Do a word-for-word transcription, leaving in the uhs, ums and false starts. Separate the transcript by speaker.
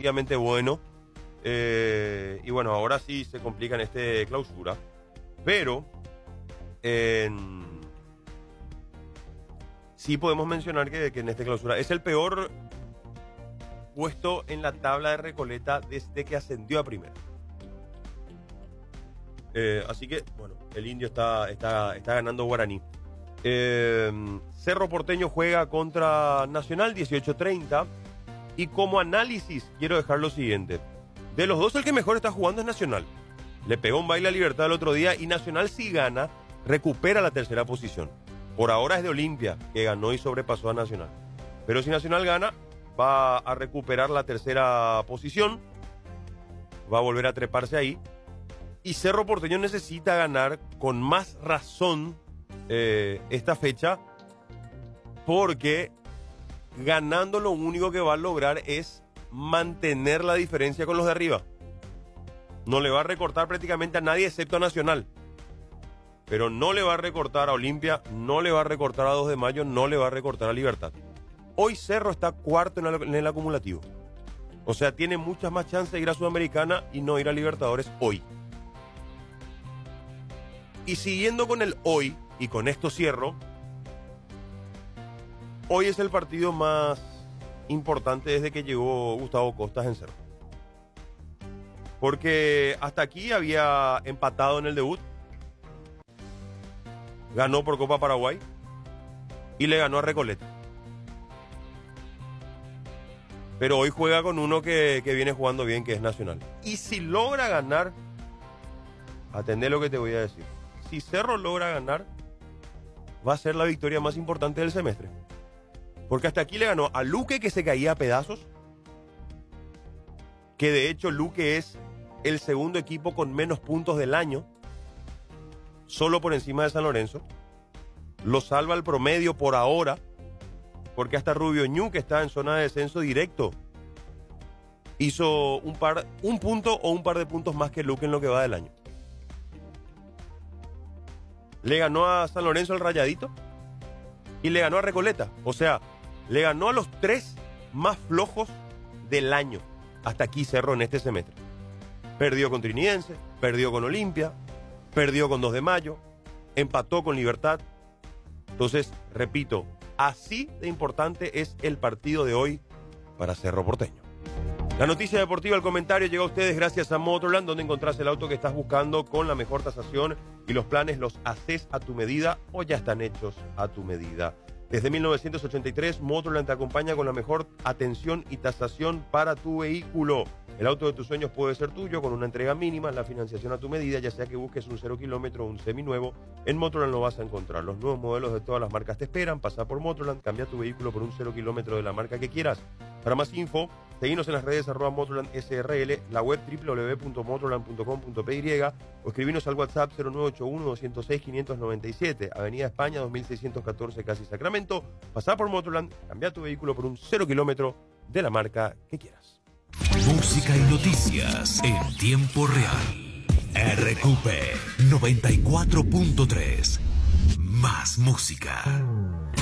Speaker 1: relativamente bueno. Eh, y bueno, ahora sí se complica en este clausura. Pero en... sí podemos mencionar que, que en este clausura es el peor puesto en la tabla de Recoleta desde que ascendió a primera. Eh, así que, bueno, el Indio está, está, está ganando Guaraní. Eh, Cerro Porteño juega contra Nacional dieciocho treinta. Y como análisis quiero dejar lo siguiente. De los dos el que mejor está jugando es Nacional. Le pegó un baile a Libertad el otro día y Nacional si gana recupera la tercera posición. Por ahora es de Olimpia, que ganó y sobrepasó a Nacional. Pero si Nacional gana, va a recuperar la tercera posición. Va a volver a treparse ahí. Y Cerro Porteño necesita ganar con más razón eh, esta fecha. Porque ganando lo único que va a lograr es mantener la diferencia con los de arriba. No le va a recortar prácticamente a nadie excepto a Nacional. Pero no le va a recortar a Olimpia, no le va a recortar a dos de mayo, no le va a recortar a Libertad. Hoy Cerro está cuarto en el, en el acumulativo. O sea, tiene muchas más chances de ir a Sudamericana y no ir a Libertadores hoy. Y siguiendo con el hoy, y con esto cierro, hoy es el partido más importante desde que llegó Gustavo Costas en Cerro. Porque hasta aquí había empatado en el debut. Ganó por Copa Paraguay y le ganó a Recoleta. Pero hoy juega con uno que, que viene jugando bien, que es Nacional. Y si logra ganar, atendé lo que te voy a decir. Si Cerro logra ganar, va a ser la victoria más importante del semestre. Porque hasta aquí le ganó a Luque, que se caía a pedazos. Que de hecho Luque es el segundo equipo con menos puntos del año. Solo por encima de San Lorenzo. Lo salva el promedio por ahora. Porque hasta Rubio Ñu, que está en zona de descenso directo, hizo un par, un punto o un par de puntos más que Luque en lo que va del año. Le ganó a San Lorenzo el Rayadito y le ganó a Recoleta. O sea, le ganó a los tres más flojos del año. Hasta aquí Cerro en este semestre. Perdió con Trinidense, perdió con Olimpia, perdió con dos de mayo, empató con Libertad. Entonces, repito, así de importante es el partido de hoy para Cerro Porteño. La noticia deportiva, el comentario llega a ustedes gracias a Motorland, donde encontrás el auto que estás buscando con la mejor tasación y los planes los haces a tu medida o ya están hechos a tu medida. Desde mil novecientos ochenta y tres, Motorland te acompaña con la mejor atención y tasación para tu vehículo. El auto de tus sueños puede ser tuyo con una entrega mínima, la financiación a tu medida, ya sea que busques un cero kilómetro o un seminuevo. En Motorland lo vas a encontrar. Los nuevos modelos de todas las marcas te esperan. Pasa por Motorland, cambia tu vehículo por un cero kilómetro de la marca que quieras. Para más info, seguinos en las redes arroba Motorland S R L, la web doble u doble u doble u punto motorland punto com punto p y o escribinos al WhatsApp cero nueve ocho uno, dos cero seis, cinco nueve siete, Avenida España dos mil seiscientos catorce, Casi Sacramento. Pasá por Motorland, cambia tu vehículo por un cero kilómetro de la marca que quieras.
Speaker 2: Música y noticias en tiempo real. R Q P noventa y cuatro punto tres. Más música.